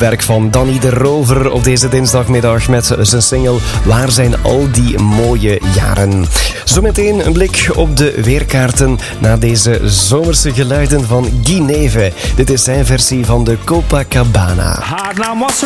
werk van Danny de Rover op deze dinsdagmiddag met zijn single Waar zijn al die mooie jaren. Zometeen een blik op de weerkaarten na deze zomerse geluiden van Guy Neve. Dit is zijn versie van de Copacabana. Haar naam was